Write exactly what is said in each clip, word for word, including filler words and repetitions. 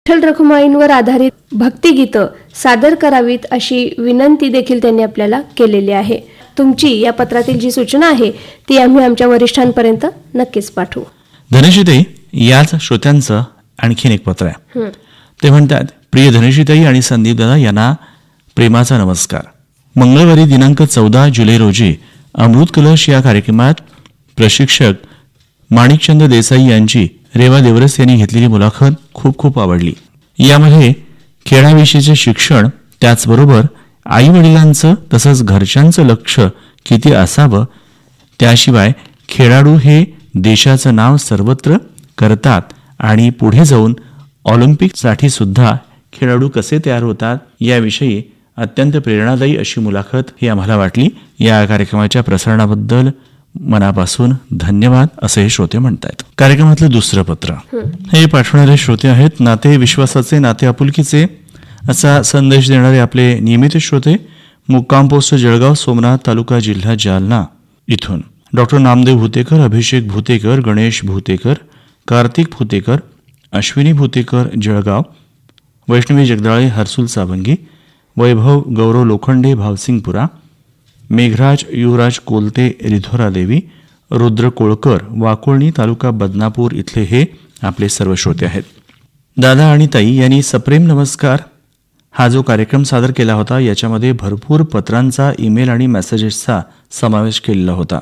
विठ्ठल रखुमाईंवर आधारित भक्तिगीतं सादर करावीत अशी विनंती देखील त्यांनी आपल्याला केलेली आहे. तुमची या पत्रातील जी सूचना आहे ती आम्ही आमच्या वरिष्ठांपर्यंत नक्कीच पाठवू. धनश्रीताई, याच श्रोत्यांचं आणखीन एक पत्र आहे. ते म्हणतात, प्रिय धनश्रीताई आणि संदीप दादा यांना प्रेमाचा नमस्कार. मंगळवारी दिनांक चौदा जुलै रोजी अमृत कलश या कार्यक्रमात प्रशिक्षक माणिकचंद देसाई यांची रेवा देवरस यांनी घेतलेली मुलाखत खूप खूप आवडली. यामध्ये खेळाविषयीचे शिक्षण, त्याचबरोबर आई वडिलांचं तसंच घरच्यांचं लक्ष किती असावं, त्याशिवाय खेळाडू हे देशाचं नाव सर्वत्र करतात आणि पुढे जाऊन ऑलिम्पिकसाठी सुद्धा खेळाडू कसे तयार होतात याविषयी अत्यंत प्रेरणादायी अशी मुलाखत ही आम्हाला वाटली. या कार्यक्रमाच्या प्रसारणाबद्दल मनापासून धन्यवाद असे हे श्रोते म्हणतात. कार्यक्रमातलं दुसरं पत्र हे पाठवणारे श्रोते आहेत नाते विश्वासाचे, नाते आपुलकीचे असा संदेश देणारे आपले नियमित श्रोते मुक्काम पोस्ट जळगाव, सोमनाथ तालुका, जिल्हा जालना इथून डॉक्टर नामदेव भूतेकर, अभिषेक भूतेकर, गणेश भूतेकर, कार्तिक भूतेकर, अश्विनी भूतेकर जळगाव, वैष्णवी जगदाळे, हर्सुल सावंगी, वैभव गौरव लोखंडे भावसिंगपुरा, मेघराज युवराज कोलते रिधोरा देवी, रुद्र कोळकर वाकोळणी तालुका बदनापूर इथले हे आपले सर्व श्रोते आहेत. दादा आणि ताई यांनी सप्रेम नमस्कार हा जो कार्यक्रम सादर केला होता याच्यामध्ये भरपूर पत्रांचा, ईमेल आणि मेसेजेसचा समावेश केलेला होता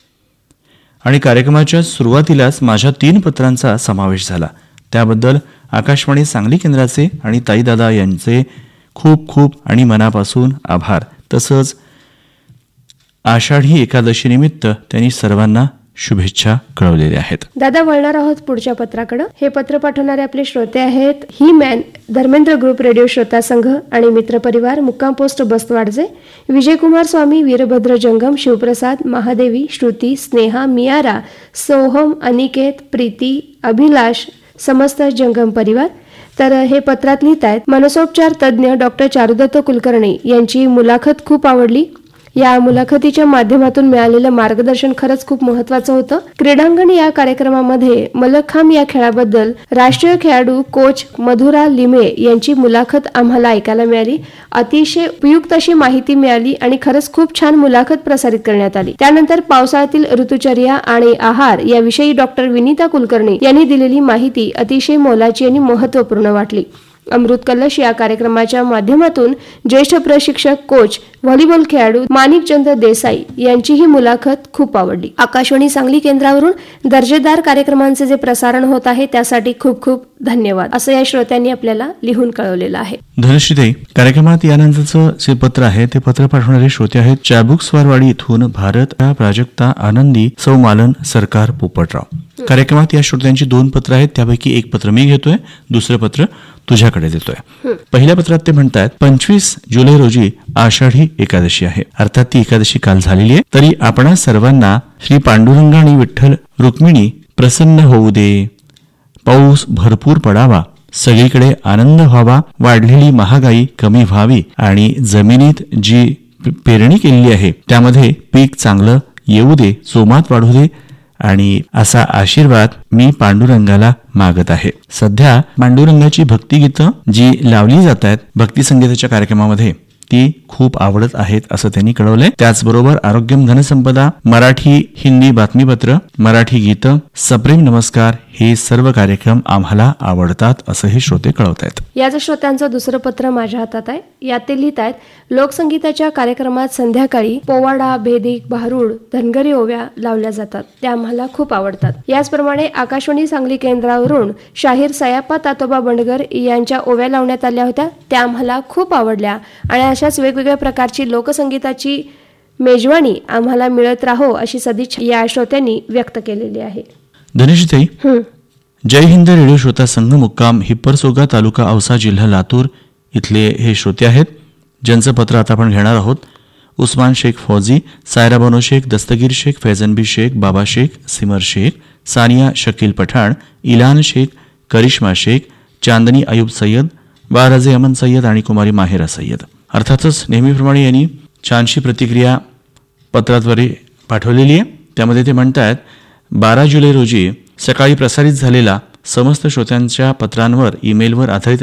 आणि कार्यक्रमाच्या सुरुवातीलाच माझ्या तीन पत्रांचा समावेश झाला. त्याबद्दल आकाशवाणी सांगली केंद्राचे आणि ताईदादा यांचे खूप खूप आणि मनापासून आभार. तसंच आषाढी एकादशी निमित्त त्यांनी सर्वांना शुभेच्छा कळवलेल्या आहेत. दादा, वळणार आहोत पुढच्या पत्राकडे. हे पत्र पाठवणारे आपले श्रोते आहेत he man, Dharmendra group, radio श्रोता संघ आणि मित्रपरिवार, मुक्काम पोस्ट बस्तवाडजे, विजयकुमार स्वामी, वीरभद्र जंगम, शिवप्रसाद, महादेवी, श्रुती, स्नेहा, मियारा, सोहम, अनिकेत, प्रीती, अभिलाष, समस्त जंगम परिवार. तर हे पत्रात लिहित आहेत, मनसोपचार तज्ज्ञ डॉक्टर चारुदत्त कुलकर्णी यांची मुलाखत खूप आवडली. या मुलाखतीच्या माध्यमातून मिळालेलं मार्गदर्शन खरंच खूप महत्वाचं होतं. क्रीडांगण या कार्यक्रमामध्ये मल्लखांब या खेळाबद्दल राष्ट्रीय खेळाडू कोच मधुरा लिमे यांची मुलाखत आम्हाला ऐकायला मिळाली. अतिशय उपयुक्त अशी माहिती मिळाली आणि खरंच खूप छान मुलाखत प्रसारित करण्यात आली. त्यानंतर पावसाळ्यातील ऋतुचर्या आणि आहार याविषयी डॉक्टर विनीता कुलकर्णी यांनी दिलेली माहिती अतिशय मोलाची आणि महत्वपूर्ण वाटली. अमृत कलश या कार्यक्रमाच्या माध्यमातून ज्येष्ठ प्रशिक्षक कोच व्हॉलीबॉल खेळाडू माणिकचंद देसाई यांची ही मुलाखत खूप आवडली. आकाशवाणी सांगली केंद्रावरून दर्जेदार कार्यक्रमांचे जे प्रसारण होत आहे त्यासाठी खूप खूप धन्यवाद असं या श्रोत्यांनी आपल्याला लिहून कळवलेलं आहे. धनश्रीताई, कार्यक्रमात यानंतरचं जे पत्र आहे ते पत्र पाठवणारे श्रोते आहेत चाबुकस्वारवाडी इथून भारत, प्राजक्ता, आनंदी, सौ मालन, सरकार, पोपटराव. कार्यक्रमात या श्रोत्यांची दोन पत्र आहेत, त्यापैकी एक पत्र मी घेतोय, दुसरं पत्र तुझ्याकडे देतोय. पहिल्या पत्रात ते म्हणतात, पंचवीस जुलै रोजी आषाढी एकादशी आहे. अर्थात ती एकादशी काल झालेली आहे. तरी आपणा सर्वांना श्री पांडुरंग आणि विठ्ठल रुक्मिणी प्रसन्न होऊ दे, पाऊस भरपूर पडावा, सगळीकडे आनंद व्हावा, वाढलेली महागाई कमी व्हावी आणि जमिनीत जी पेरणी केलेली आहे त्यामध्ये पीक चांगलं येऊ दे, जोमात वाढू दे आणि असा आशीर्वाद मी पांडुरंगाला मागत आहे. सध्या पांडुरंगाची भक्तिगीतं जी लावली जात आहेत भक्ती संगीताच्या कार्यक्रमामध्ये ती खूप आवडत आहेत असं त्यांनी कळवलंय. त्याचबरोबर आरोग्यम, धनसंपदा, मराठी हिंदी बातमीपत्र, मराठी गीतं, सप्रेम नमस्कार हे सर्व कार्यक्रम आम्हाला आवडतात असं हे श्रोते कळवत आहेत. याच श्रोत्यांचं दुसरं पत्र माझ्या हातात आहे. यात ते लिहित आहेत, लोकसंगीताच्या कार्यक्रमात संध्याकाळी पोवाडा, भेदिक, भारुड, धनगरी ओव्या लावल्या जातात, त्या आम्हाला खूप आवडतात. याचप्रमाणे आकाशवाणी सांगली केंद्रावरून शाहीर सयाप्पा तातोबा बंडगर यांच्या ओव्या लावण्यात आल्या होत्या, त्या आम्हाला खूप आवडल्या आणि अशाच वेगवेगळ्या प्रकारची लोकसंगीताची मेजवानी आम्हाला मिळत राहो अशी सदिच्छा या श्रोत्यांनी व्यक्त केलेली आहे. धनेशताई, जय हिंद रेडिओ श्रोता संघ, मुक्काम हिप्परसोगा, तालुका औसा, जिल्हा लातूर इथले हे श्रोते आहेत, ज्यांचं पत्र आता आपण घेणार आहोत. उस्मान शेख फौजी, सायरा बानो शेख, दस्तगीर शेख, फैजनबी शेख, बाबा शेख, सिमर शेख, सानिया शकील पठाण, इलान शेख, करिश्मा शेख, चांदनी अयूब सय्यद, बाराजे अमन सय्यद आणि कुमारी माहेरा सय्यद. अर्थातच नेहमीप्रमाणे यांनी छानशी प्रतिक्रिया पत्राद्वारे पाठवलेली आहे. त्यामध्ये ते म्हणतात, बारा जुलै रोजी सकाळी प्रसारित झालेला समस्त श्रोत्यांच्या पत्रांवर ईमेलवर आधारित